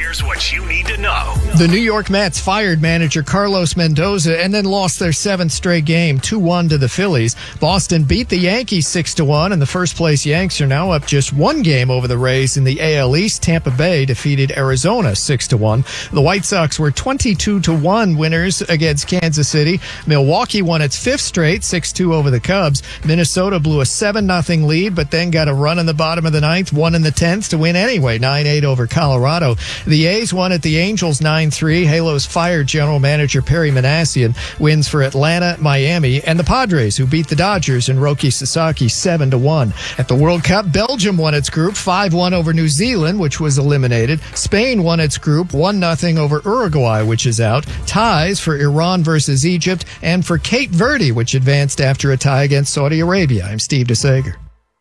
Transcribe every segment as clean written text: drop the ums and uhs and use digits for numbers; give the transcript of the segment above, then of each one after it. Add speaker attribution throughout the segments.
Speaker 1: Here's what you need to know.
Speaker 2: The New York Mets fired manager Carlos Mendoza and then lost their seventh straight game, 2-1 to the Phillies. Boston beat the Yankees 6-1, and the first-place Yanks are now up just one game over the Rays in the AL East. Tampa Bay defeated Arizona 6-1. The White Sox were 22-1 winners against Kansas City. Milwaukee won its fifth straight, 6-2 over the Cubs. Minnesota blew a 7-0 lead, but then got a run in the bottom of the ninth, one in the 10th to win anyway, 9-8 over Colorado. The A's won at the Angels 9-3. Halos fired general manager Perry Manassian. Wins for Atlanta, Miami, and the Padres, who beat the Dodgers and Roki Sasaki 7-1. At the World Cup, Belgium won its group 5-1 over New Zealand, which was eliminated. Spain won its group 1-0 over Uruguay, which is out. Ties for Iran versus Egypt and for Cape Verde, which advanced after a tie against Saudi Arabia. I'm Steve DeSager.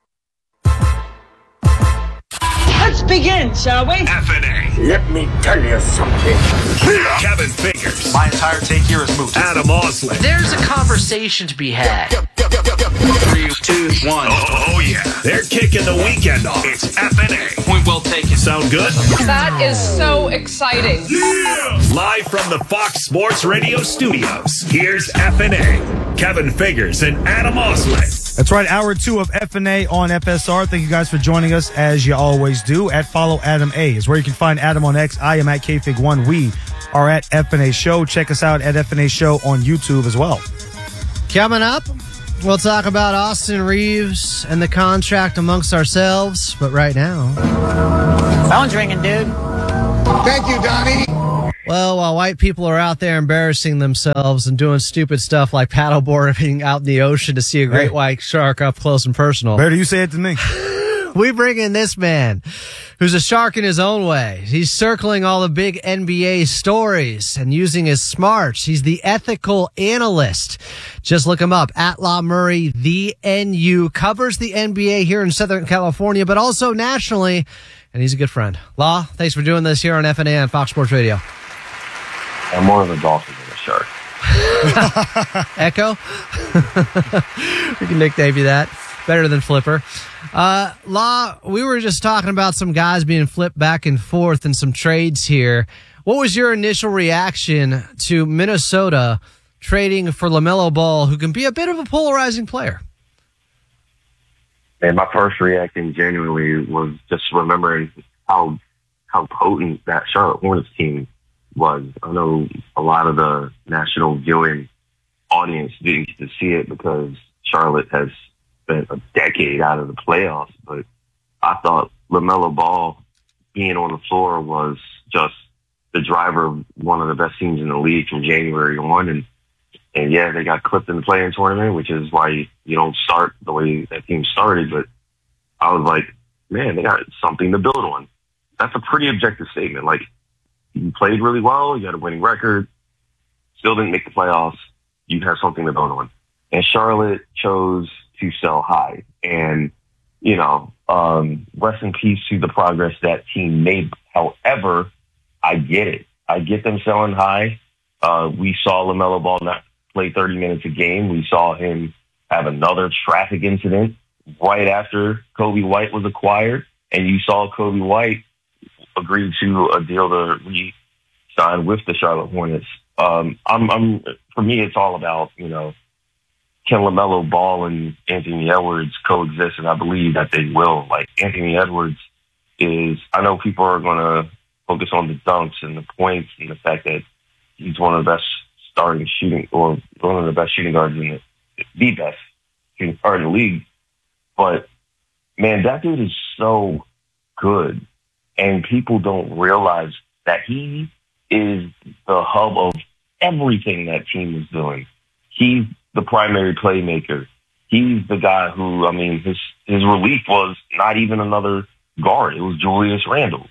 Speaker 3: Let's begin, shall we?
Speaker 1: FNA.
Speaker 4: Let me tell you something.
Speaker 1: Kevin Figures.
Speaker 5: My entire take here is moot.
Speaker 1: Adam Oslin.
Speaker 6: There's a conversation to be had.
Speaker 5: 3, 2, 1.
Speaker 1: Oh, yeah. They're kicking the weekend off. It's FNA.
Speaker 5: Point well taken.
Speaker 1: Sound good?
Speaker 7: That is so exciting.
Speaker 1: Yeah! Live from the Fox Sports Radio studios, here's FNA. Kevin Figures and Adam Oslin.
Speaker 8: That's right, hour 2 of FNA on FSR. Thank you guys for joining us, as you always do. At Follow Adam A is where you can find Adam on X. I am at KFig1. We are at FNA Show. Check us out at FNA Show on YouTube as well.
Speaker 9: Coming up, we'll talk about Austin Reeves and the contract amongst ourselves. But right now,
Speaker 3: Phone's ringing, dude.
Speaker 4: Thank you, Donnie.
Speaker 9: well, while white people are out there embarrassing themselves and doing stupid stuff like paddleboarding out in the ocean to see a great white shark up close and personal,
Speaker 8: Better you say it to me.
Speaker 9: we bring in this man who's a shark in his own way. He's circling all the big NBA stories and using his smarts. He's the ethical analyst. Just look him up. At Law Murray, the NU. Covers the NBA here in Southern California, but also nationally. And he's a good friend. Law, thanks for doing this here on FNA on Fox Sports Radio.
Speaker 10: I'm more of a dolphin than a shark.
Speaker 9: Echo? We can nickname you that. Better than Flipper. Law, we were just talking about some guys being flipped back and forth in some trades here. What was your initial reaction to Minnesota trading for LaMelo Ball, who can be a bit of a polarizing player?
Speaker 10: And my first reaction genuinely was just remembering how potent that Charlotte Hornets team was. I know a lot of the national viewing audience didn't get to see it because Charlotte has spent a decade out of the playoffs, but I thought LaMelo Ball being on the floor was just the driver of one of the best teams in the league from January on. And yeah, they got clipped in the play-in tournament, which is why you don't start the way that team started. But I was like, man, they got something to build on. That's a pretty objective statement. Like, you played really well, you had a winning record, still didn't make the playoffs, you have something to build on. And Charlotte chose to sell high. And, rest in peace to the progress that team made. However, I get it. I get them selling high. We saw LaMelo Ball not play 30 minutes a game. We saw him have another traffic incident right after Kobe White was acquired. And you saw Kobe White agree to a deal to re-sign with the Charlotte Hornets. For me, it's all about, can LaMelo Ball and Anthony Edwards coexist? And I believe that they will. Like, Anthony Edwards I know people are going to focus on the dunks and the points and the fact that he's one of the best starting shooting, or one of the best shooting guards in the best shooting guard in the league. But man, that dude is so good. And people don't realize that he is the hub of everything that team is doing. He's the primary playmaker. He's the guy who, his relief was not even another guard. It was Julius Randle,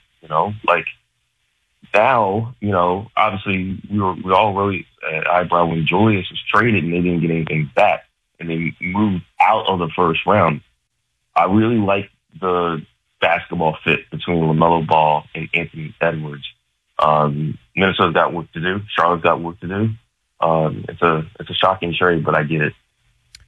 Speaker 10: Now, obviously we all really eyebrow when Julius was traded and they didn't get anything back and they moved out of the first round. I really like the basketball fit between LaMelo Ball and Anthony Edwards. Minnesota's got work to do. Charlotte's got work to do. It's a shocking trade, but I get it.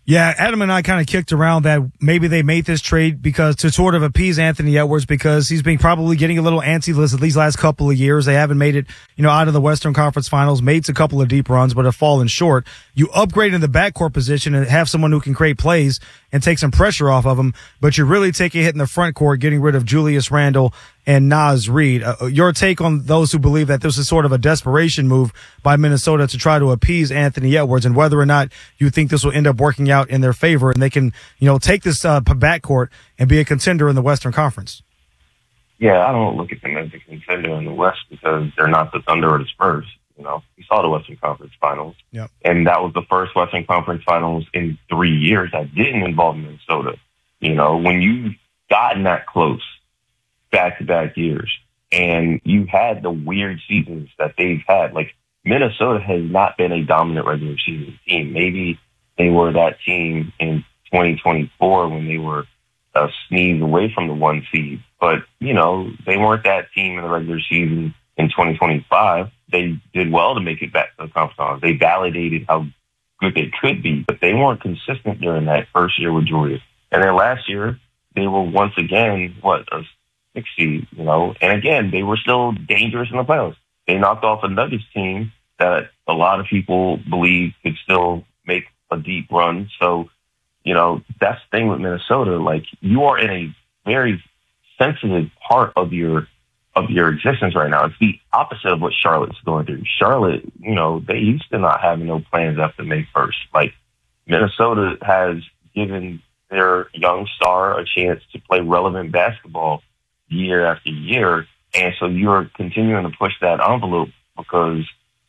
Speaker 8: Yeah, Adam and I kind of kicked around that maybe they made this trade because to sort of appease Anthony Edwards because he's been probably getting a little antsy these last couple of years. They haven't made it, out of the Western Conference Finals, made a couple of deep runs, but have fallen short. You upgrade in the backcourt position and have someone who can create plays and take some pressure off of him, but you really take a hit in the front court getting rid of Julius Randle and Naz Reid. Your take on those who believe that this is sort of a desperation move by Minnesota to try to appease Anthony Edwards, and whether or not you think this will end up working out in their favor and they can, take this backcourt and be a contender in the Western Conference.
Speaker 10: Yeah, I don't look at them as a contender in the West because they're not the Thunder or the Spurs. We saw the Western Conference Finals,
Speaker 8: yep.
Speaker 10: And that was the first Western Conference Finals in 3 years that didn't involve Minnesota. When you've gotten that close back-to-back years and you had the weird seasons that they've had, like Minnesota has not been a dominant regular season team. Maybe they were that team in 2024 when they were a sneeze away from the 1 seed. But, they weren't that team in the regular season in 2025. They did well to make it back to the conference finals. They validated how good they could be, but they weren't consistent during that first year with Julius. And then last year, they were once again, a 6 seed, And again, they were still dangerous in the playoffs. They knocked off a Nuggets team that a lot of people believe could still make a deep run. So, that's the thing with Minnesota. Like, you are in a very sensitive part of your existence right now. It's the opposite of what Charlotte's going through. Charlotte, they used to not have no plans after May 1st. Like, Minnesota has given their young star a chance to play relevant basketball year after year. And so you're continuing to push that envelope because,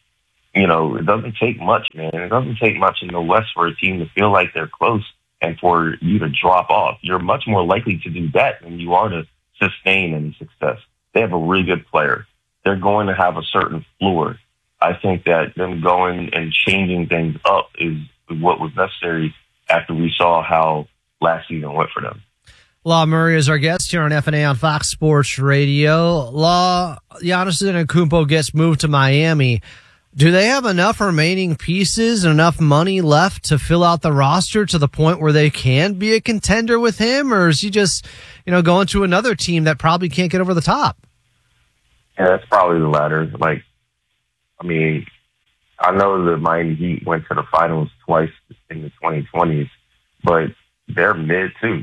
Speaker 10: it doesn't take much, man. It doesn't take much in the West for a team to feel like they're close and for you to drop off. You're much more likely to do that than you are to sustain any success. They have a really good player. They're going to have a certain floor. I think that them going and changing things up is what was necessary after we saw how last season went for them.
Speaker 9: Law Murray is our guest here on FNA on Fox Sports Radio. Law, Giannis Antetokounmpo gets moved to Miami. Do they have enough remaining pieces and enough money left to fill out the roster to the point where they can be a contender with him? Or is he just, going to another team that probably can't get over the top?
Speaker 10: Yeah, that's probably the latter. I know the Miami Heat went to the finals twice in the 2020s, but they're mid too.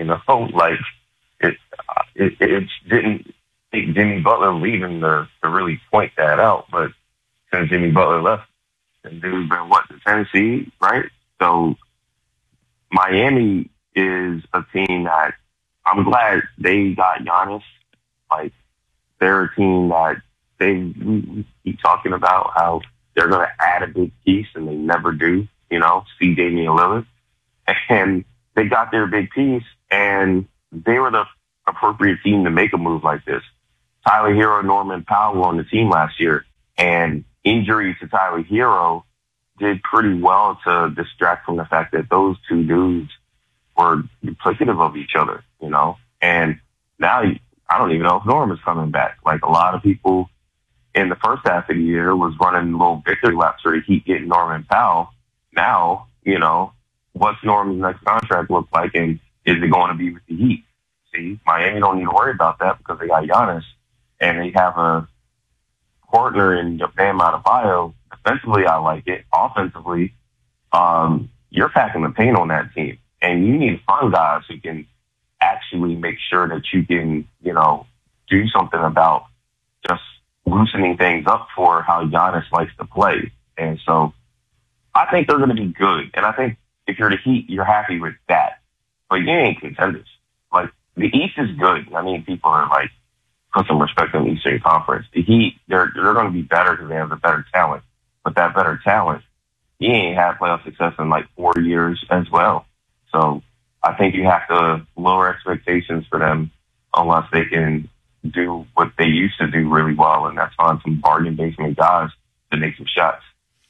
Speaker 10: It didn't take Jimmy Butler leaving to really point that out, but since Jimmy Butler left, the dude's been the Tennessee, right? So Miami is a team that I'm glad they got Giannis. They're a team that we keep talking about how they're going to add a big piece and they never do, see Damian Lillard. And they got their big piece and they were the appropriate team to make a move like this. Tyler Hero and Norman Powell were on the team last year, and injury to Tyler Hero did pretty well to distract from the fact that those two dudes were duplicative of each other, And now I don't even know if Norm is coming back. Like, a lot of people in the first half of the year was running little victory laps for the Heat getting Norman Powell. Now, what's Norm's next contract look like, and is it going to be with the Heat? See, Miami don't need to worry about that because they got Giannis, and they have a partner in Bam Adebayo. Defensively, I like it. Offensively, you're packing the paint on that team, and you need to find guys who can actually make sure that you can, do something about just loosening things up for how Giannis likes to play. And so I think they're going to be good. And I think if you're the Heat, you're happy with that. But you ain't contenders. Like, the East is good. People are put some respect on the Eastern Conference. The Heat, they're going to be better because they have the better talent. But that better talent, he ain't had playoff success in 4 years as well. So I think you have to lower expectations for them unless they can do what they used to do really well, and that's find some bargain basement guys to make some shots.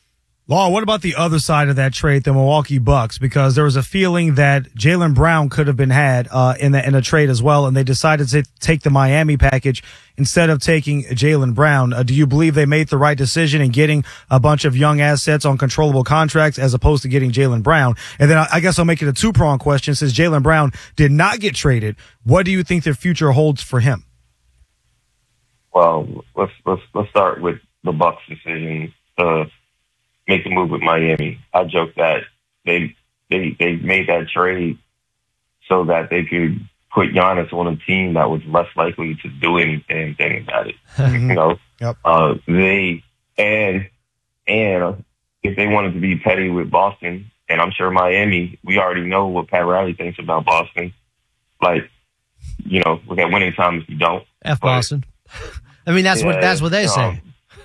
Speaker 8: Law, what about the other side of that trade, the Milwaukee Bucks? Because there was a feeling that Jaylen Brown could have been had in a trade as well, and they decided to take the Miami package instead of taking Jaylen Brown. Do you believe they made the right decision in getting a bunch of young assets on controllable contracts as opposed to getting Jaylen Brown? And then I guess I'll make it a two-pronged question. Since Jaylen Brown did not get traded, what do you think their future holds for him?
Speaker 10: Well, let's start with the Bucks' decision to make the move with Miami. I joke that they made that trade so that they could put Giannis on a team that was less likely to do anything about it.
Speaker 8: Yep.
Speaker 10: And if they wanted to be petty with Boston, and I'm sure Miami, we already know what Pat Riley thinks about Boston. Like, we got winning time if you don't.
Speaker 9: Boston. I mean, that's what they say.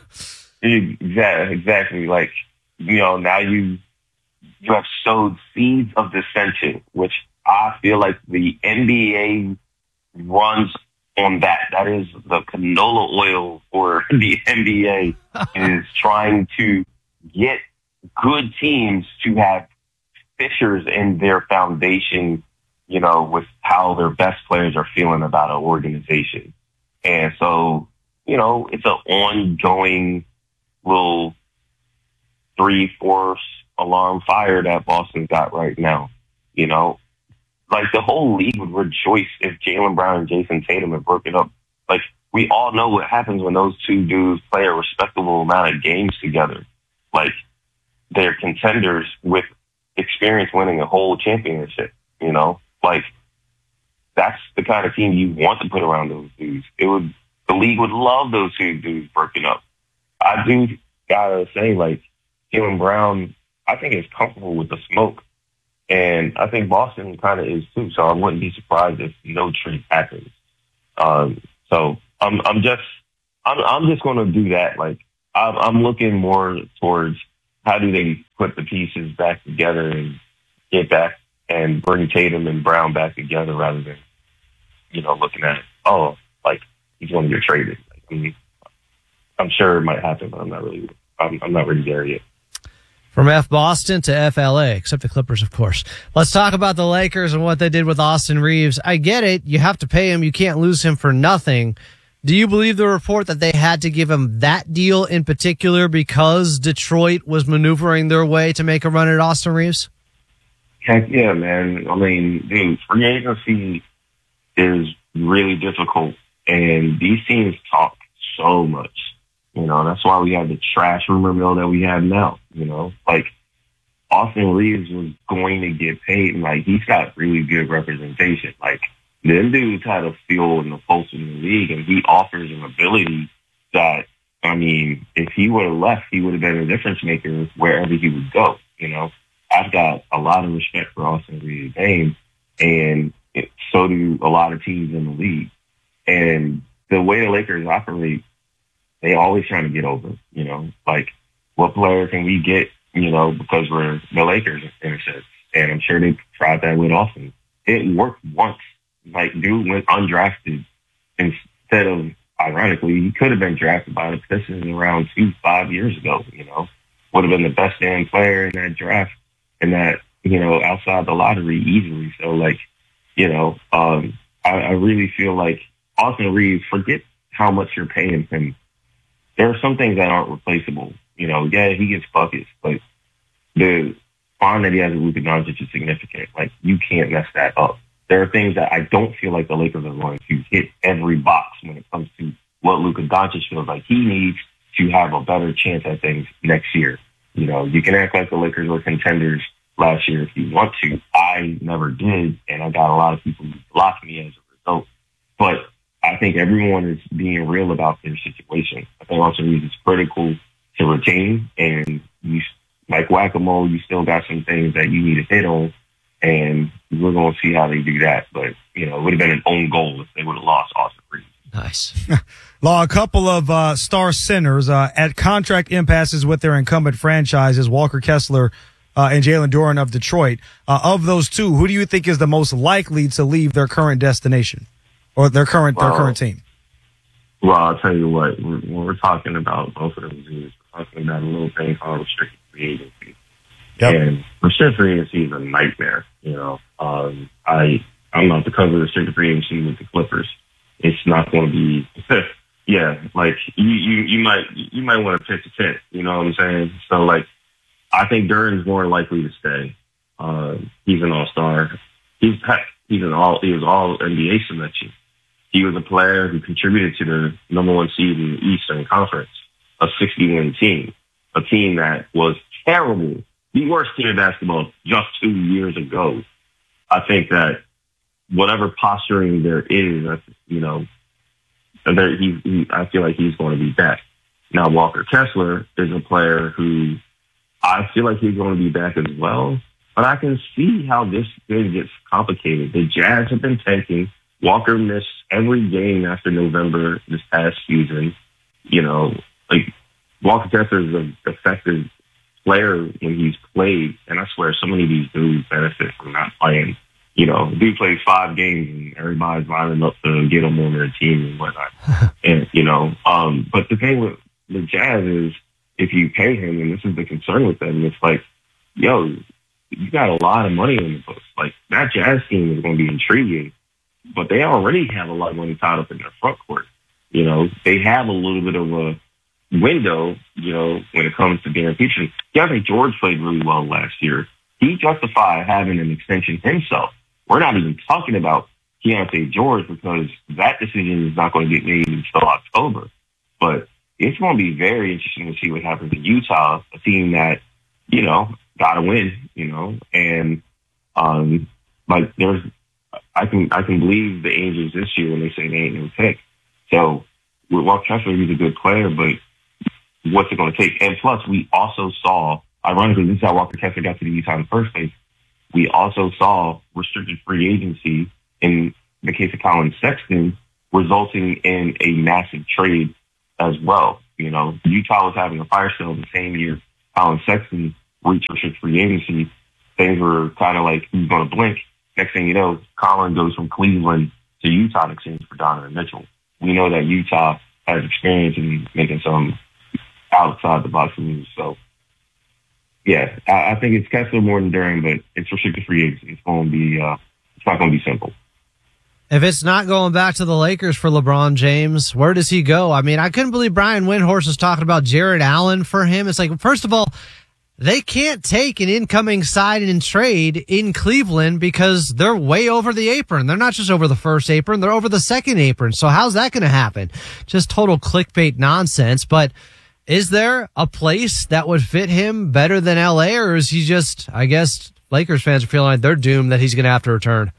Speaker 10: Exactly. Like, now you have sowed seeds of dissension, which I feel like the NBA runs on that. That is the canola oil for the NBA is trying to get good teams to have fissures in their foundation, with how their best players are feeling about an organization. And so, it's an ongoing little 3-4 alarm fire that Boston's got right now. Like the whole league would rejoice if Jaylen Brown and Jason Tatum had broken up. Like we all know what happens when those two dudes play a respectable amount of games together. Like they're contenders with experience winning a whole championship. Like that's the kind of team you want to put around those dudes. The league would love those two dudes breaking up. I do gotta say, like, Jaylen Brown, I think is comfortable with the smoke. And I think Boston kind of is too. So I wouldn't be surprised if no trade happens. So I'm just going to do that. Like I'm looking more towards how do they put the pieces back together and get back and bring Tatum and Brown back together rather than, looking at, like he's going to get traded. Like, I'm sure it might happen, but I'm not really there yet.
Speaker 9: From F Boston to FLA, except the Clippers, of course. Let's talk about the Lakers and what they did with Austin Reeves. I get it. You have to pay him. You can't lose him for nothing. Do you believe the report that they had to give him that deal in particular because Detroit was maneuvering their way to make a run at Austin Reeves?
Speaker 10: Heck yeah, man. I mean, dude, free agency is really difficult, and these teams talk so much. That's why we have the trash rumor mill that we have now. Like Austin Reeves was going to get paid, and like he's got really good representation. Like them dudes had a feel in the pulse in the league, and he offers an ability that, I mean, if he would have left, he would have been a difference maker wherever he would go. I've got a lot of respect for Austin Reeves' game, and so do a lot of teams in the league. And the way the Lakers operate, they always trying to get over, like what player can we get, because we're the Lakers in a sense. And I'm sure they tried that with Austin. It worked once. Like dude went undrafted instead of, ironically, he could have been drafted by the Pistons around 5 years ago, would have been the best damn player in that draft and that, outside the lottery easily. So like, I really feel like Austin Reeves, forget how much you're paying him. There are some things that aren't replaceable. Yeah, he gets buckets, but the bond that he has with Luka Doncic is significant. Like, you can't mess that up. There are things that I don't feel like the Lakers are going to hit every box when it comes to what Luka Doncic feels like he needs to have a better chance at things next year. You can act like the Lakers were contenders last year if you want to. I never did, and I got a lot of people who blocked me as a result. But I think everyone is being real about their situation. I think Austin Reeves is critical to retain, and you, like whack-a-mole, you still got some things that you need to hit on, and we're going to see how they do that. But, it would have been an own goal if they would have lost Austin Reeves.
Speaker 9: Nice.
Speaker 8: Law, a couple of star centers at contract impasses with their incumbent franchises, Walker Kessler and Jalen Duren of Detroit. Of those two, who do you think is the most likely to leave their current destination? Or their current team?
Speaker 10: Well, I'll tell you what. When we're talking about both of them, we're talking about a little thing called restricted free agency.
Speaker 8: Yep.
Speaker 10: And restricted free agency is a nightmare. I'm about to cover restricted free agency with the Clippers. It's not going to be, yeah, like you might want to pitch a tent. You know what I'm saying? So like, I think Duran's more likely to stay. He's an all-star. He was all NBA selection. He was a player who contributed to the number one seed in the Eastern Conference, a 60-win team, a team that was terrible, the worst team in basketball just 2 years ago. I think that whatever posturing there is, I feel like he's going to be back. Now, Walker Kessler is a player who I feel like he's going to be back as well, but I can see how this thing gets complicated. The Jazz have been tanking. Walker missed every game after November this past season. Walker Kessler is an effective player when he's played, and I swear so many of these dudes benefit from not playing. Dude plays 5 games and everybody's lining up to get him on their team and whatnot. And, but the thing with the Jazz is if you pay him, and this is the concern with them, it's like, yo, you got a lot of money on the books. Like, that Jazz team is going to be intriguing, but they already have a lot of money tied up in their front court. They have a little bit of a window, when it comes to Darren Peterson. Keontae George played really well last year. He justified having an extension himself. We're not even talking about Keontae George because that decision is not going to get made until October. But it's going to be very interesting to see what happens in Utah, a team that, got to win, and I can believe the Angels this year when they say they ain't no pick. So with Walker Kessler, he's a good player, but what's it going to take? And plus, we also saw, ironically, this is how Walker Kessler got to the Utah in the first place. We also saw restricted free agency in the case of Colin Sexton resulting in a massive trade as well. Utah was having a fire sale the same year Colin Sexton reached restricted free agency. Things were kind of like, who's going to blink? Next thing you know, Colin goes from Cleveland to Utah in exchange for Donovan Mitchell. We know that Utah has experience in making some outside the box moves. So, yeah, I think it's Kessler more than Duran, but it's restricted free agency. It's going to be, it's not going to be simple.
Speaker 9: If it's not going back to the Lakers for LeBron James, where does he go? I mean, I couldn't believe Brian Windhorst was talking about Jared Allen for him. It's like, first of all, they can't take an incoming sign and trade in Cleveland because they're way over the apron. They're not just over the first apron, they're over the second apron. So how's that going to happen? Just total clickbait nonsense. But is there a place that would fit him better than LA, or is he just, I guess Lakers fans are feeling like they're doomed that he's going to have to return?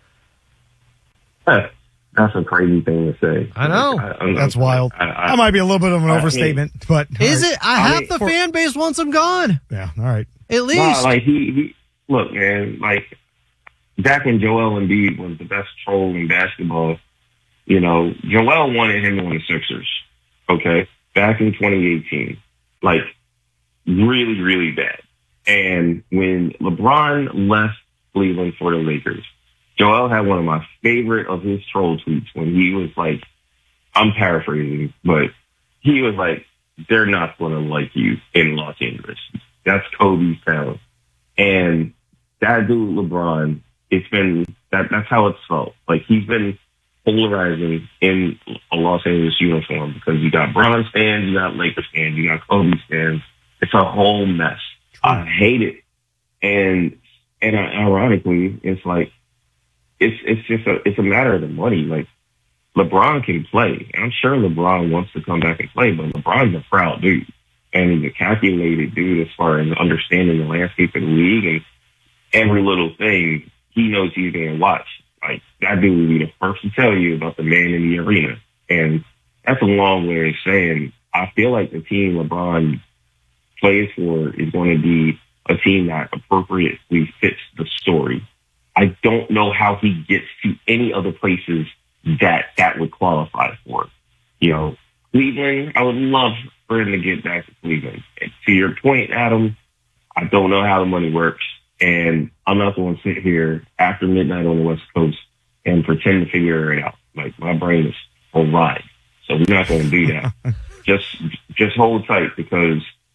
Speaker 10: That's a crazy thing to say.
Speaker 9: I know.
Speaker 8: That's wild. That might be a little bit of an overstatement, but
Speaker 9: is it? Half the fan base wants him gone.
Speaker 8: Yeah, all right.
Speaker 9: At least.
Speaker 10: Like he look, man, like Zach and Joel Embiid was the best troll in basketball. Joel wanted him on the Sixers, okay, back in 2018. Like, really, really bad. And when LeBron left Cleveland for the Lakers, Joel had one of my favorite of his troll tweets when he was like, I'm paraphrasing, but he was like, they're not going to like you in Los Angeles. That's Kobe's town. And that dude, LeBron, it's been, that's how it's felt. Like, he's been polarizing in a Los Angeles uniform because you got Bron fans, you got Lakers fans, you got Kobe fans. It's a whole mess. I hate it. And ironically, it's like, it's a matter of the money. Like, LeBron can play. And I'm sure LeBron wants to come back and play, but LeBron's a proud dude. And he's a calculated dude as far as understanding the landscape of the league and every little thing he knows he's going to watch. Like, that dude would be the first to tell you about the man in the arena. And that's a long way of saying, I feel like the team LeBron plays for is going to be a team that appropriately fits the story. I don't know how he gets to any other places that would qualify for. Cleveland, I would love for him to get back to Cleveland. And to your point, Adam, I don't know how the money works. And I'm not going to sit here after midnight on the West Coast and pretend to figure it out. Like, my brain is fried. So we're not going to do that. Just hold tight because,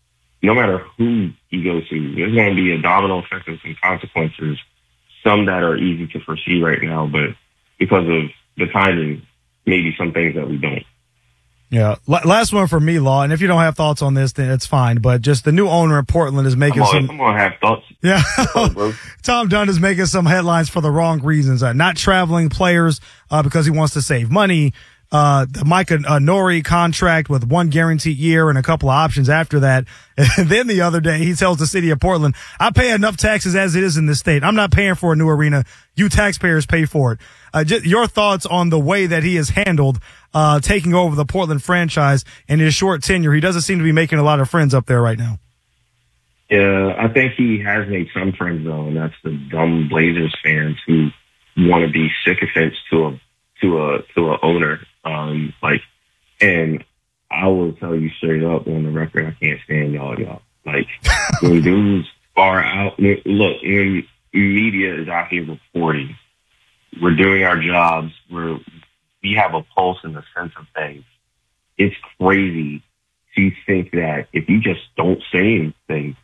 Speaker 10: no matter who he goes to, there's going to be a domino effect of some consequences, some that are easy to foresee right now, but because of the timing, maybe some things that we don't.
Speaker 8: Yeah. Last one for me, Law. And if you don't have thoughts on this, then it's fine. But just the new owner in Portland is making
Speaker 10: I'm going to have thoughts.
Speaker 8: Yeah. Tom Dunn is making some headlines for the wrong reasons. Not traveling players because he wants to save money. The Micah Nori contract with one guaranteed year and a couple of options after that. And then the other day, he tells the city of Portland, I pay enough taxes as it is in this state. I'm not paying for a new arena. You taxpayers pay for it. Just your thoughts on the way that he has handled taking over the Portland franchise in his short tenure. He doesn't seem to be making a lot of friends up there right now.
Speaker 10: Yeah, I think he has made some friends, though, and that's the dumb Blazers fans who want to be sycophants to a owner. And I will tell you straight up on the record, I can't stand y'all. Like, when dudes are out, look, when media is out here reporting, we're doing our jobs, we have a pulse in the sense of things. It's crazy to think that if you just don't say anything,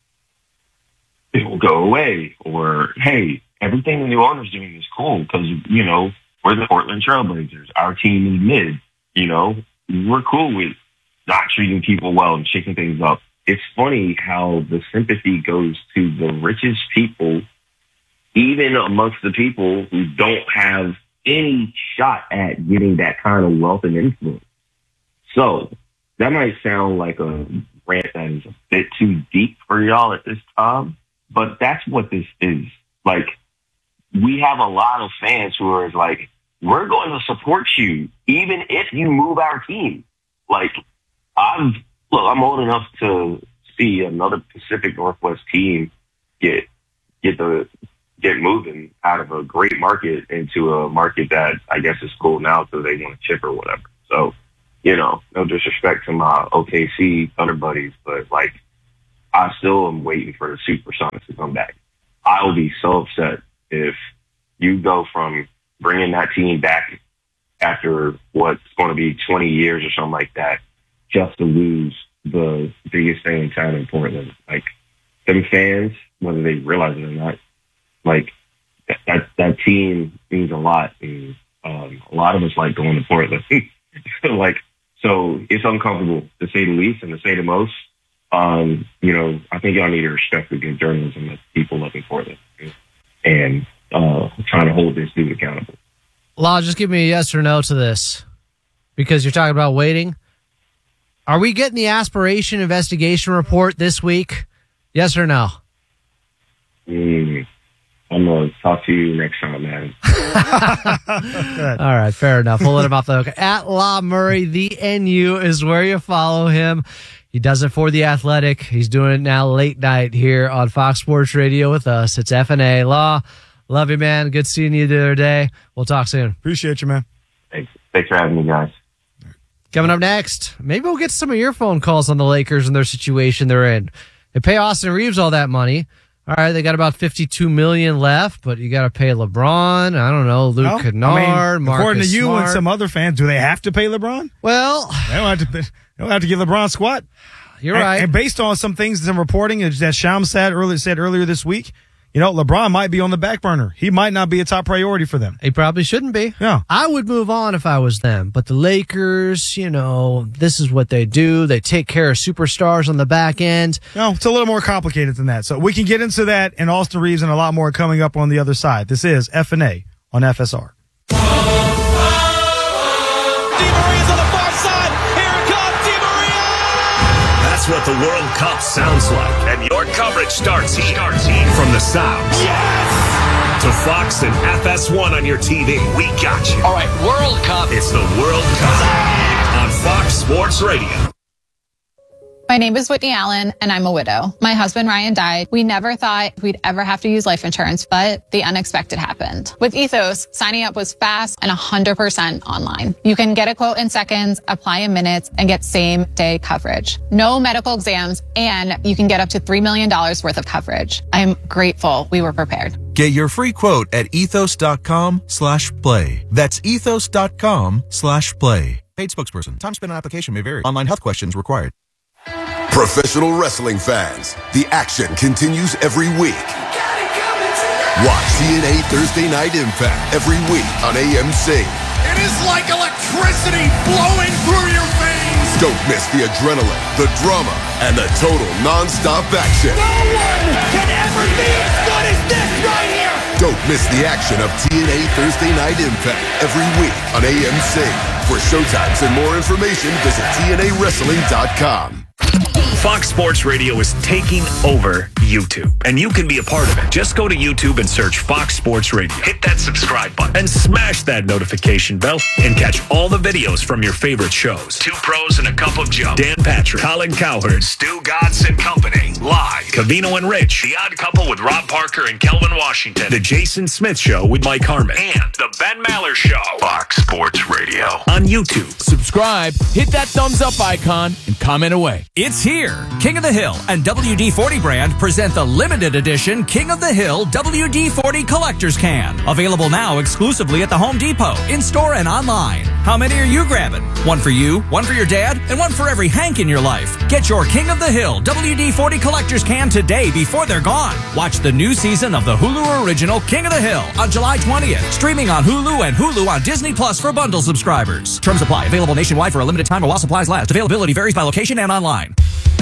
Speaker 10: it will go away. Or, hey, everything the new owner's doing is cool because, we're the Portland Trailblazers. Our team is mid. We're cool with not treating people well and shaking things up. It's funny how the sympathy goes to the richest people, even amongst the people who don't have any shot at getting that kind of wealth and influence. So that might sound like a rant that is a bit too deep for y'all at this time, but that's what this is. Like, we have a lot of fans who are like, we're going to support you even if you move our team. Like, I'm old enough to see another Pacific Northwest team get moving out of a great market into a market that I guess is cool now because they want to chip or whatever. So, no disrespect to my OKC Thunder buddies, but like, I still am waiting for the Supersonics to come back. I will be so upset if you go from bringing that team back after what's going to be 20 years or something like that, just to lose the biggest thing in town in Portland. Like, them fans, whether they realize it or not, like, that team means a lot. And a lot of us like going to Portland. So it's uncomfortable to say the least and to say the most. I think y'all need to respect the good journalism that people live in Portland and trying to hold this dude accountable.
Speaker 9: Law, just give me a yes or no to this, because you're talking about waiting. Are we getting the aspiration investigation report this week? Yes or no?
Speaker 10: I'm going to talk to you next time, man.
Speaker 9: All right, fair enough. We'll let him off the hook. At Law Murray, the NU is where you follow him. He does it for The Athletic. He's doing it now late night here on Fox Sports Radio with us. It's F&A. Law, love you, man. Good seeing you the other day. We'll talk soon.
Speaker 8: Appreciate you, man.
Speaker 10: Thanks for having me, guys.
Speaker 9: Coming up next, maybe we'll get some of your phone calls on the Lakers and their situation they're in. They pay Austin Reeves all that money. All right, they got about $52 million left, but you got to pay LeBron. I don't know, Luke Kennard, Marcus
Speaker 8: according to you
Speaker 9: Smart.
Speaker 8: and some other fans, do they have to pay LeBron?
Speaker 9: Well,
Speaker 8: they don't have to give LeBron squat.
Speaker 9: You're right.
Speaker 8: And based on some things, some reporting that Shams said earlier this week, LeBron might be on the back burner. He might not be a top priority for them.
Speaker 9: He probably shouldn't be.
Speaker 8: Yeah.
Speaker 9: I would move on if I was them. But the Lakers, this is what they do. They take care of superstars on the back end.
Speaker 8: No, it's a little more complicated than that. So we can get into that and Austin Reeves and a lot more coming up on the other side. This is F&A on FSR.
Speaker 1: That's what the World Cup sounds like. And your coverage starts here. From the sounds. Yes! To Fox and FS1 on your TV. We got you.
Speaker 6: All right, World Cup.
Speaker 1: It's the World Cup on Fox Sports Radio.
Speaker 11: My name is Whitney Allen, and I'm a widow. My husband, Ryan, died. We never thought we'd ever have to use life insurance, but the unexpected happened. With Ethos, signing up was fast and 100% online. You can get a quote in seconds, apply in minutes, and get same-day coverage. No medical exams, and you can get up to $3 million worth of coverage. I'm grateful we were prepared.
Speaker 12: Get your free quote at ethos.com/play. That's ethos.com/play. Paid spokesperson. Time spent on application may vary. Online health questions required. Professional wrestling fans, the action continues every week. Watch TNA Thursday Night Impact every week on AMC.
Speaker 4: It is like electricity flowing through your veins.
Speaker 12: Don't miss the adrenaline, the drama, and the total non-stop action.
Speaker 4: No one can ever be as good as this right here.
Speaker 12: Don't miss the action of TNA Thursday Night Impact every week on AMC. For showtimes and more information, visit TNAWrestling.com.
Speaker 1: Fox Sports Radio is taking over YouTube, and you can be a part of it. Just go to YouTube and search Fox Sports Radio. Hit that subscribe button and smash that notification bell and catch all the videos from your favorite shows. Two Pros and a Cup of Joe. Dan Patrick, Colin Cowherd, Stu Godson and Company. Live. Covino and Rich. The Odd Couple with Rob Parker and Kelvin Washington. The Jason Smith Show with Mike Harmon. And The Ben Maller Show. Fox Sports Radio on YouTube.
Speaker 13: Subscribe, hit that thumbs up icon, and comment away. It's here. King of the Hill and WD-40 brand present the limited edition King of the Hill WD-40 Collector's Can. Available now exclusively at the Home Depot, in-store and online. How many are you grabbing? One for you, one for your dad, and one for every Hank in your life. Get your King of the Hill WD-40 Collector's Can today before they're gone. Watch the new season of the Hulu original King of the Hill on July 20th. Streaming on Hulu and Hulu on Disney Plus for bundle subscribers. Terms apply. Available nationwide for a limited time while supplies last. Availability varies by location and online.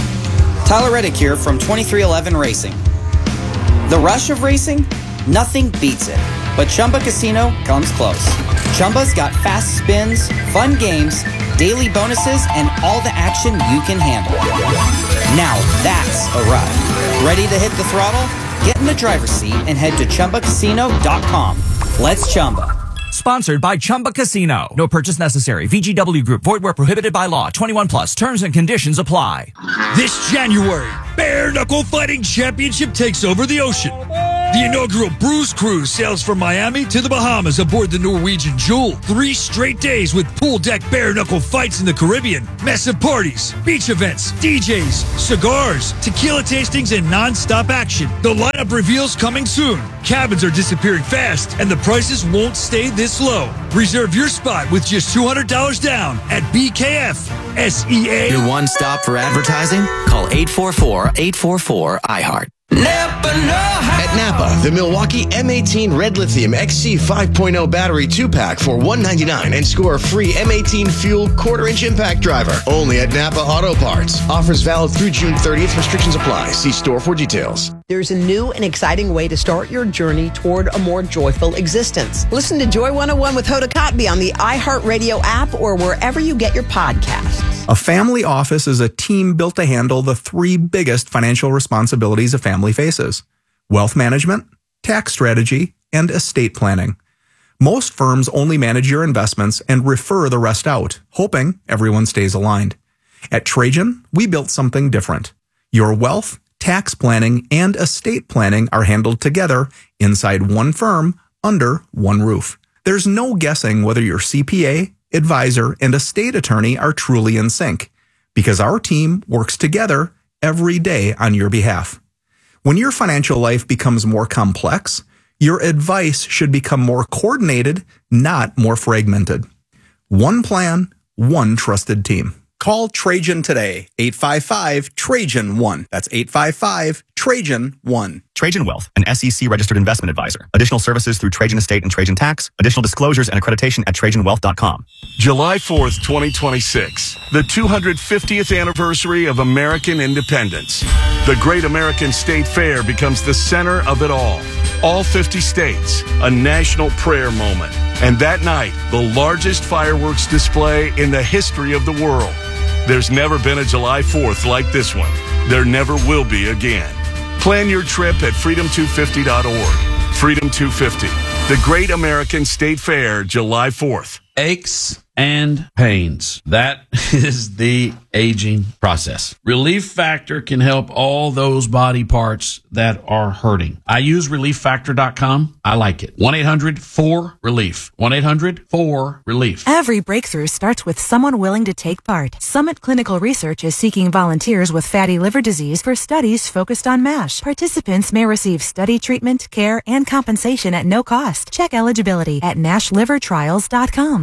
Speaker 14: Tyler Reddick here from 2311 Racing. The rush of racing? Nothing beats it. But Chumba Casino comes close. Chumba's got fast spins, fun games, daily bonuses, and all the action you can handle. Now that's a ride. Ready to hit the throttle? Get in the driver's seat and head to ChumbaCasino.com. Let's Chumba.
Speaker 13: Sponsored by Chumba Casino. No purchase necessary. VGW Group. Void where prohibited by law. 21 plus. Terms and conditions apply.
Speaker 15: This January, Bare Knuckle Fighting Championship takes over the ocean. The inaugural Bruce Cruise sails from Miami to the Bahamas aboard the Norwegian Jewel. 3 straight days with pool deck bare knuckle fights in the Caribbean, massive parties, beach events, DJs, cigars, tequila tastings, and non-stop action. The lineup reveals coming soon. Cabins are disappearing fast, and the prices won't stay this low. Reserve your spot with just $200 down at BKF SEA.
Speaker 16: Your one stop for advertising? Call 844-844-IHEART.
Speaker 17: At Napa, the Milwaukee M18 Red Lithium XC 5.0 battery 2-pack for $199 and score a free M18 Fuel quarter-inch impact driver. Only at Napa Auto Parts. Offers valid through June 30th. Restrictions apply. See store for details.
Speaker 18: There's a new and exciting way to start your journey toward a more joyful existence. Listen to Joy 101 with Hoda Kotb on the iHeartRadio app or wherever you get your podcasts.
Speaker 19: A family office is a team built to handle the 3 biggest financial responsibilities a family faces: wealth management, tax strategy, and estate planning. Most firms only manage your investments and refer the rest out, hoping everyone stays aligned. At Trajan, we built something different. Your wealth, tax planning, and estate planning are handled together inside one firm under one roof. There's no guessing whether your CPA, advisor, and estate attorney are truly in sync, because our team works together every day on your behalf. When your financial life becomes more complex, your advice should become more coordinated, not more fragmented. One plan, one trusted team. Call Trajan today, 855-TRAJAN-1. That's 855-TRAJAN-1.
Speaker 20: Trajan Wealth, an SEC registered investment advisor. Additional services through Trajan Estate and Trajan Tax. Additional disclosures and accreditation at TrajanWealth.com.
Speaker 21: July 4th, 2026, the 250th anniversary of American independence. The Great American State Fair becomes the center of it all. All 50 states, a national prayer moment. And that night, the largest fireworks display in the history of the world. There's never been a July 4th like this one. There never will be again. Plan your trip at freedom250.org. Freedom 250, the Great American State Fair, July 4th.
Speaker 22: Aches and pains. That is the aging process. Relief Factor can help all those body parts that are hurting. I use ReliefFactor.com. I like it. 1-800-4-RELIEF. 1-800-4-RELIEF.
Speaker 23: Every breakthrough starts with someone willing to take part. Summit Clinical Research is seeking volunteers with fatty liver disease for studies focused on MASH. Participants may receive study treatment, care, and compensation at no cost. Check eligibility at NashLiverTrials.com.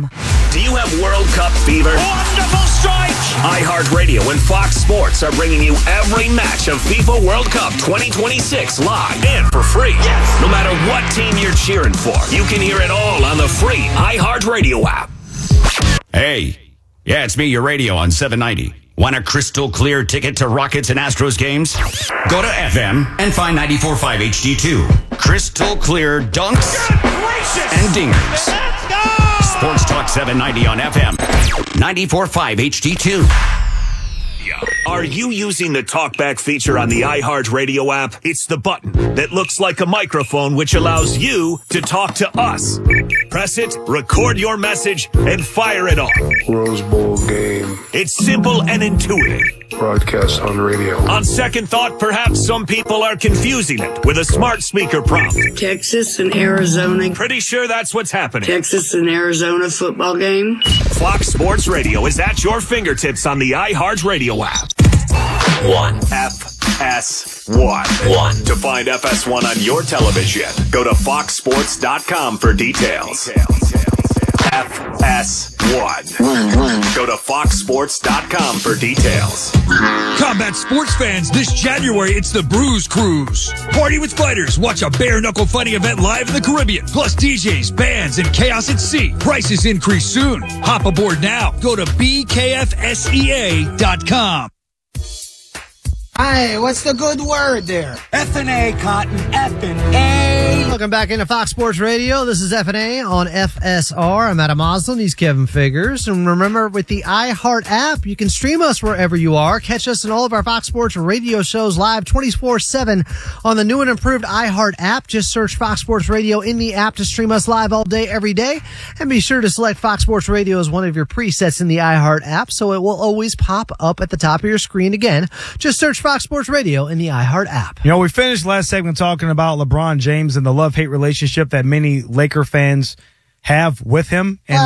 Speaker 1: Do you have World Cup fever?
Speaker 4: Wonderful strike!
Speaker 1: iHeartRadio and Fox Sports are bringing you every match of FIFA World Cup 2026 live and for free. Yes! No matter what team you're cheering for, you can hear it all on the free iHeartRadio app.
Speaker 2: Hey, yeah, it's me, your radio on 790. Want a crystal clear ticket to Rockets and Astros games? Go to FM and find 94.5 HD2. Crystal clear dunks and dingers.
Speaker 4: Let's go!
Speaker 2: Sports Talk 790 on FM. 94.5 HD2.
Speaker 1: Are you using the TalkBack feature on the iHeartRadio app? It's the button that looks like a microphone, which allows you to talk to us. Press it, record your message, and fire it off.
Speaker 5: Rose Bowl game.
Speaker 1: It's simple and intuitive.
Speaker 5: Broadcast on radio.
Speaker 1: On second thought, perhaps some people are confusing it with a smart speaker prompt.
Speaker 7: Texas and Arizona.
Speaker 1: Pretty sure that's what's happening.
Speaker 7: Texas and Arizona football game.
Speaker 1: Fox Sports Radio is at your fingertips on the iHeartRadio app. FS1. To find FS1 on your television, go to foxsports.com for details. FS1. Go to foxsports.com for details.
Speaker 15: Combat sports fans, this January, it's the Bruise Cruise. Party with fighters. Watch a bare-knuckle fighting event live in the Caribbean. Plus DJs, bands, and chaos at sea. Prices increase soon. Hop aboard now. Go to bkfsea.com.
Speaker 3: Hey, what's the good word there? F&A, Cotton. F&A.
Speaker 9: Welcome back into Fox Sports Radio. This is F&A on FSR. I'm Adam Moslin. He's Kevin Figures. And remember, with the iHeart app, you can stream us wherever you are. Catch us in all of our Fox Sports Radio shows live 24/7 on the new and improved iHeart app. Just search Fox Sports Radio in the app to stream us live all day, every day. And be sure to select Fox Sports Radio as one of your presets in the iHeart app so it will always pop up at the top of your screen. Again, just search Fox Sports Radio in the iHeart app.
Speaker 8: You know, we finished last segment talking about LeBron James and the love-hate relationship that many Laker fans have with him. And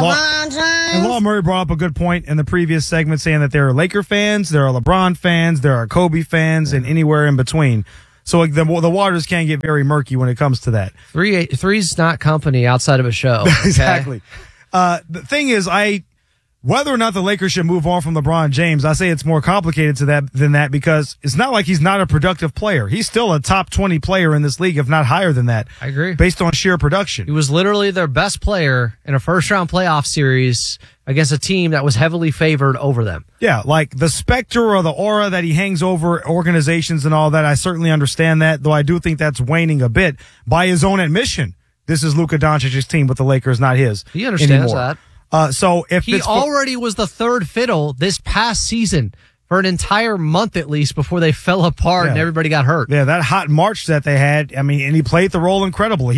Speaker 8: Law Murray brought up a good point in the previous segment, saying that there are Laker fans, there are LeBron fans, there are Kobe fans, and anywhere in between. So like the waters can get very murky when it comes to that.
Speaker 9: Three's not company outside of a show. Okay?
Speaker 8: Exactly. The thing is, whether or not the Lakers should move on from LeBron James, I say it's more complicated than that because it's not like he's not a productive player. He's still a top 20 player in this league, if not higher than that.
Speaker 9: I agree.
Speaker 8: Based on sheer production.
Speaker 9: He was literally their best player in a first-round playoff series against a team that was heavily favored over them.
Speaker 8: Yeah, like the specter or the aura that he hangs over organizations and all that, I certainly understand that, though I do think that's waning a bit by his own admission. This is Luka Doncic's team with the Lakers, not his.
Speaker 9: He understands
Speaker 8: anymore.
Speaker 9: that.
Speaker 8: So if
Speaker 9: he already was the third fiddle this past season for an entire month at least before they fell apart and everybody got hurt.
Speaker 8: Yeah, that hot March that they had, I mean, and he played the role incredibly.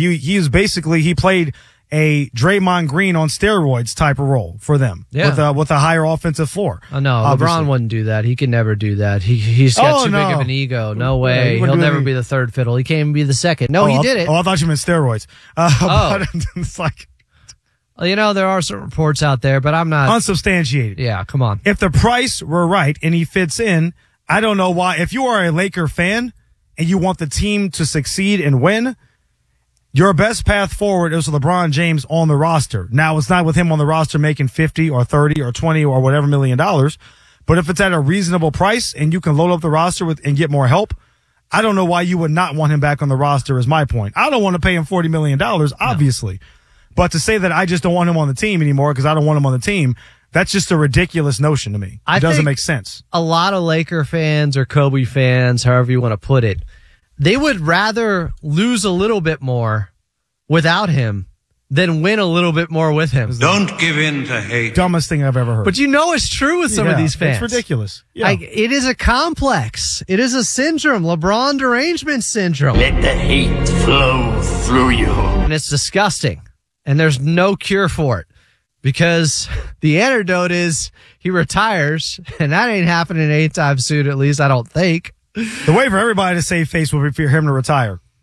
Speaker 8: He played a Draymond Green on steroids type of role for them with a higher offensive floor.
Speaker 9: Oh, no,
Speaker 8: obviously.
Speaker 9: LeBron wouldn't do that. He could never do that. He's got too big of an ego. No way. He'll never be the third fiddle. He can't even be the second. No, he did it.
Speaker 8: Oh, I thought you meant steroids. But it's like...
Speaker 9: You know, there are some reports out there, but I'm not...
Speaker 8: Unsubstantiated.
Speaker 9: Yeah, come on.
Speaker 8: If the price were right and he fits in, I don't know why. If you are a Laker fan and you want the team to succeed and win, your best path forward is LeBron James on the roster. Now, it's not with him on the roster making 50 or 30 or 20 or whatever $1 million, but if it's at a reasonable price and you can load up the roster and get more help, I don't know why you would not want him back on the roster is my point. I don't want to pay him $40 million, obviously. No. But to say that I just don't want him on the team anymore because I don't want him on the team, that's just a ridiculous notion to me. It doesn't make sense.
Speaker 9: A lot of Laker fans or Kobe fans, however you want to put it, they would rather lose a little bit more without him than win a little bit more with him.
Speaker 5: Don't give in to hate.
Speaker 8: Dumbest thing I've ever heard.
Speaker 9: But you know it's true with some of these fans.
Speaker 8: It's ridiculous. Yeah.
Speaker 9: It is a complex. It is a syndrome. LeBron derangement syndrome.
Speaker 5: Let the hate flow through you.
Speaker 9: And it's disgusting. And there's no cure for it because the antidote is he retires, and that ain't happening anytime soon, at least I don't think.
Speaker 8: The way for everybody to save face would be for him to retire.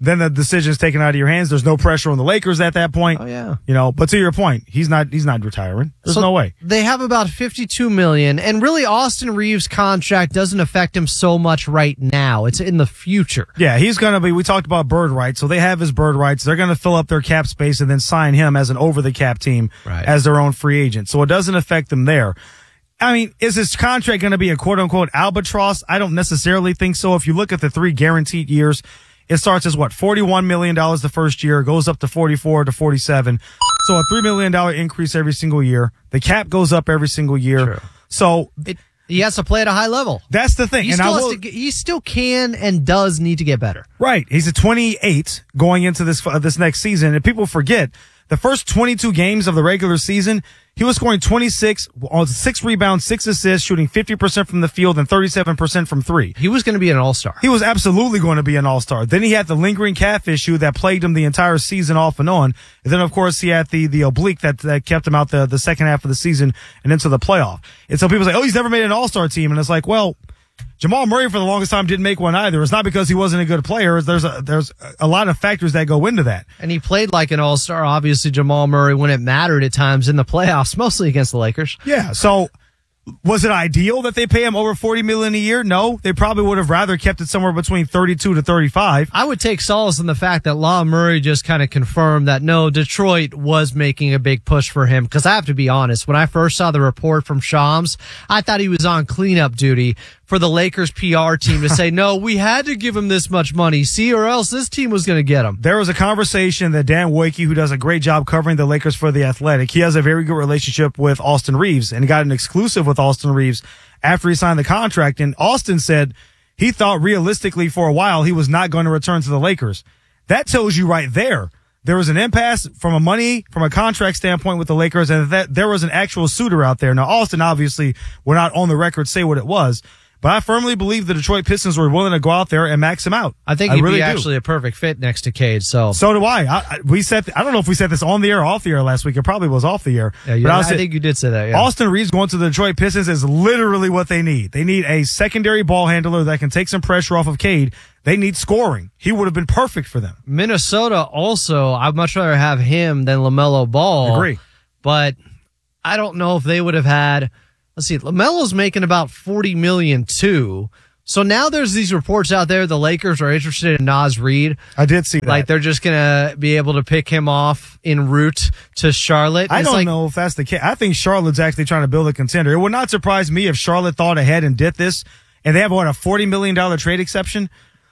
Speaker 8: then the decision's taken out of your hands. There's no pressure on the Lakers at that point.
Speaker 9: Oh, yeah.
Speaker 8: But to your point, he's not retiring. There's no way.
Speaker 9: They have about $52 million, and really Austin Reeves' contract doesn't affect him so much right now. It's in the future.
Speaker 8: Yeah, he's going to be, we talked about bird rights, so they have his bird rights. They're going to fill up their cap space and then sign him as an over-the-cap team as their own free agent. So it doesn't affect them there. I mean, is his contract going to be a quote-unquote albatross? I don't necessarily think so. If you look at the 3 guaranteed years, it starts as $41 million the first year, goes up to 44 to 47. So a $3 million increase every single year. The cap goes up every single year.
Speaker 9: True.
Speaker 8: So
Speaker 9: he has to play at a high level.
Speaker 8: That's the thing.
Speaker 9: He still can and does need to get better.
Speaker 8: Right. He's a 28 going into this next season. And people forget the first 22 games of the regular season, he was scoring 26 on 6 rebounds, 6 assists, shooting 50% from the field and 37% from 3.
Speaker 9: He was going to be an all-star.
Speaker 8: He was absolutely going to be an all-star. Then he had the lingering calf issue that plagued him the entire season off and on. And then, of course, he had the oblique that kept him out the second half of the season and into the playoff. And so people say, he's never made an all-star team. And it's like, well, Jamal Murray for the longest time didn't make one either. It's not because he wasn't a good player. There's a lot of factors that go into that.
Speaker 9: And he played like an all-star, obviously, Jamal Murray, when it mattered at times in the playoffs, mostly against the Lakers.
Speaker 8: Yeah, so was it ideal that they pay him over $40 million a year? No, they probably would have rather kept it somewhere between 32 to 35.
Speaker 9: I would take solace in the fact that Law Murray just kind of confirmed that no, Detroit was making a big push for him. Because I have to be honest, when I first saw the report from Shams, I thought he was on cleanup duty for the Lakers PR team to say, no, we had to give him this much money, see, or else this team was going to get him.
Speaker 8: There was a conversation that Dan Wojcicki, who does a great job covering the Lakers for The Athletic, he has a very good relationship with Austin Reeves and got an exclusive with Austin Reeves after he signed the contract. And Austin said he thought realistically for a while he was not going to return to the Lakers. That tells you right there. There was an impasse from a contract standpoint with the Lakers, and that there was an actual suitor out there. Now, Austin obviously would not on the record say what it was, but I firmly believe the Detroit Pistons were willing to go out there and max him out.
Speaker 9: I think he'd be actually a perfect fit next to Cade. So
Speaker 8: do I. I don't know if we said this on the air or off the air last week. It probably was off the air.
Speaker 9: Yeah, I think you did say that. Yeah.
Speaker 8: Austin Reeves going to the Detroit Pistons is literally what they need. They need a secondary ball handler that can take some pressure off of Cade. They need scoring. He would have been perfect for them.
Speaker 9: Minnesota also, I'd much rather have him than LaMelo Ball.
Speaker 8: Agree.
Speaker 9: But I don't know if they would have had, let's see, LaMelo's making about $40 million too. So now there's these reports out there the Lakers are interested in Naz Reid.
Speaker 8: I did see that.
Speaker 9: Like they're just going to be able to pick him off en route to Charlotte.
Speaker 8: I don't know if that's the case. I think Charlotte's actually trying to build a contender. It would not surprise me if Charlotte thought ahead and did this, and they have, a $40 million trade exception.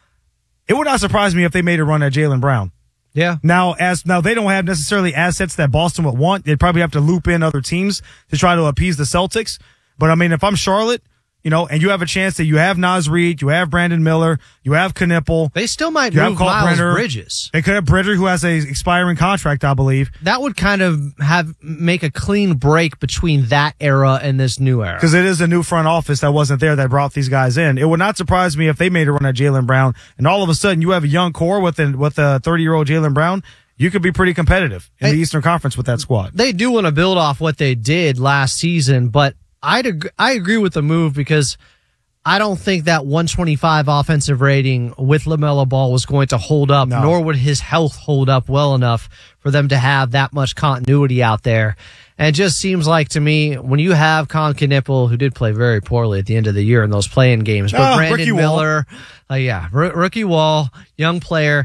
Speaker 8: It would not surprise me if they made a run at Jaylen Brown.
Speaker 9: Yeah.
Speaker 8: Now they don't have necessarily assets that Boston would want. They'd probably have to loop in other teams to try to appease the Celtics. But I mean, if I'm Charlotte, and you have a chance that you have Naz Reid, you have Brandon Miller, you have Knipple.
Speaker 9: They still might move Miles Bridges.
Speaker 8: They could have Bridger, who has a expiring contract, I believe.
Speaker 9: That would kind of make a clean break between that era and this new era.
Speaker 8: Because it is a new front office that wasn't there that brought these guys in. It would not surprise me if they made a run at Jaylen Brown, and all of a sudden you have a young core with a 30-year-old Jaylen Brown. You could be pretty competitive in the Eastern Conference with that squad.
Speaker 9: They do want to build off what they did last season, but I agree with the move because I don't think that 125 offensive rating with LaMelo Ball was going to hold up, nor would his health hold up well enough for them to have that much continuity out there. And it just seems like to me, when you have Con Knipple, who did play very poorly at the end of the year in those play-in games, but Brandon Miller, rookie Wall, young player.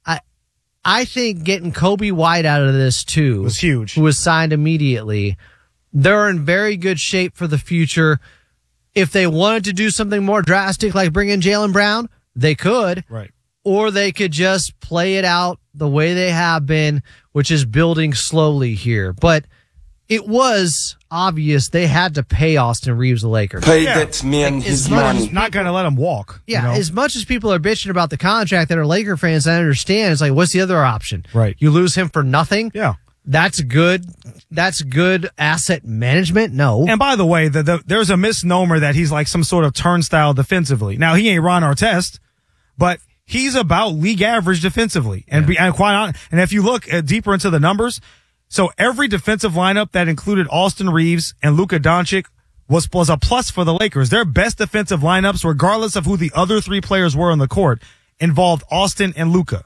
Speaker 9: I think getting Kobe White out of this too
Speaker 8: was huge.
Speaker 9: Who was signed immediately. They're in very good shape for the future. If they wanted to do something more drastic, like bring in Jaylen Brown, they could.
Speaker 8: Right.
Speaker 9: Or they could just play it out the way they have been, which is building slowly here. But it was obvious they had to pay Austin Reeves the Lakers.
Speaker 6: Pay that man his money.
Speaker 8: Not going to let him walk.
Speaker 9: Yeah, as much as people are bitching about the contract that are Laker fans, I understand. It's like, what's the other option?
Speaker 8: Right.
Speaker 9: You lose him for nothing?
Speaker 8: Yeah.
Speaker 9: That's good. That's good asset management. No.
Speaker 8: And by the way, there's a misnomer that he's like some sort of turnstile defensively. Now, he ain't Ron Artest, but he's about league average defensively. And quite honest, and if you look deeper into the numbers, so every defensive lineup that included Austin Reeves and Luka Doncic was a plus for the Lakers. Their best defensive lineups, regardless of who the other three players were on the court, involved Austin and Luka.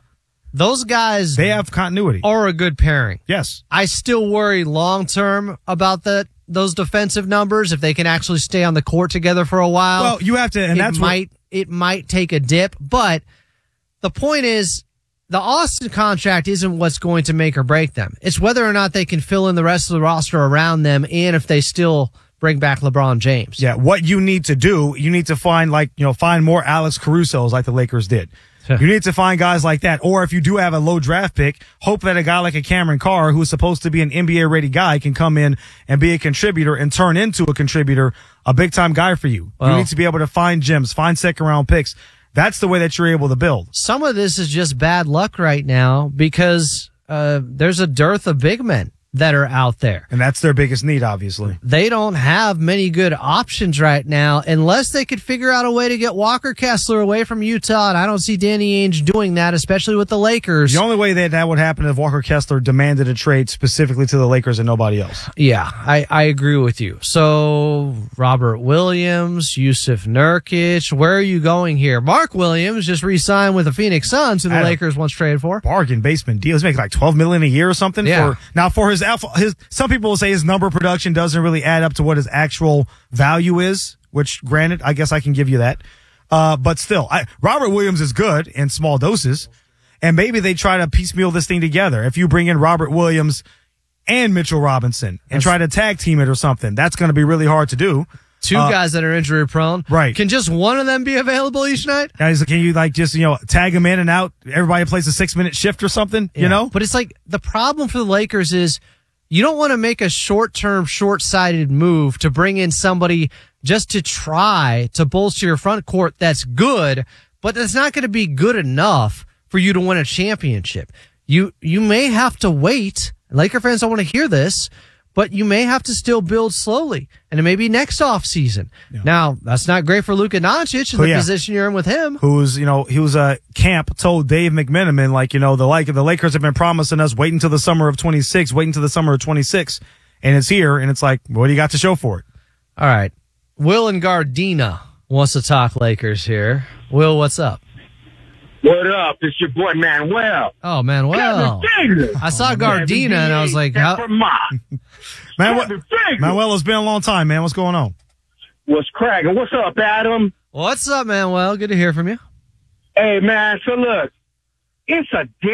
Speaker 9: those guys,
Speaker 8: they have continuity.
Speaker 9: Are a good pairing.
Speaker 8: Yes.
Speaker 9: I still worry long term about those defensive numbers if they can actually stay on the court together for a while.
Speaker 8: Well, you have to, and
Speaker 9: it might take a dip, but the point is the Austin contract isn't what's going to make or break them. It's whether or not they can fill in the rest of the roster around them and if they still bring back LeBron James.
Speaker 8: Yeah, what you need to do, you need to find find more Alex Carusos like the Lakers did. You need to find guys like that. Or if you do have a low draft pick, hope that a guy like a Cameron Carr, who's supposed to be an NBA-ready guy, can come in and be a contributor and turn into a contributor, a big-time guy for you.
Speaker 9: Well,
Speaker 8: you need to be able to find gems, find second-round picks. That's the way that you're able to build.
Speaker 9: Some of this is just bad luck right now because there's a dearth of big men that are out there.
Speaker 8: And that's their biggest need, obviously.
Speaker 9: They don't have many good options right now unless they could figure out a way to get Walker Kessler away from Utah, and I don't see Danny Ainge doing that, especially with the Lakers.
Speaker 8: The only way that would happen if Walker Kessler demanded a trade specifically to the Lakers and nobody else.
Speaker 9: Yeah, I agree with you. So, Robert Williams, Yusuf Nurkic, where are you going here? Mark Williams just re-signed with the Phoenix Suns, who the Lakers once traded for.
Speaker 8: Bargain basement deal. He's making like $12 million a year or something.
Speaker 9: Yeah.
Speaker 8: For his some people will say his number production doesn't really add up to what his actual value is, which granted, I guess I can give you that. But still, Robert Williams is good in small doses, and maybe they try to piecemeal this thing together. If you bring in Robert Williams and Mitchell Robinson and try to tag team it or something, that's going to be really hard to do.
Speaker 9: Two guys that are injury prone.
Speaker 8: Right.
Speaker 9: Can just one of them be available each night?
Speaker 8: Guys, can you tag them in and out? Everybody plays a 6-minute shift or something, you know?
Speaker 9: But it's like the problem for the Lakers is you don't want to make a short-term, short-sighted move to bring in somebody just to try to bolster your front court that's good, but that's not going to be good enough for you to win a championship. You may have to wait. Laker fans don't want to hear this, but you may have to still build slowly, and it may be next offseason. Yeah. Now, that's not great for Luka Doncic in the position you're in with him.
Speaker 8: He was a camp told Dave McMenamin, the Lakers have been promising us wait until the summer of 26, wait until the summer of 26, and it's here, and it's like, what do you got to show for it?
Speaker 9: All right. Will and Gardena wants to talk Lakers here. Will, what's up?
Speaker 10: What up? It's your boy Manuel.
Speaker 9: Oh, Manuel. I saw Gardena and I was like,
Speaker 8: Manuel, it's been a long time, man. What's going on?
Speaker 10: What's cracking? What's up, Adam?
Speaker 9: What's up, Manuel? Good to hear from you.
Speaker 10: Hey, man. So look, it's a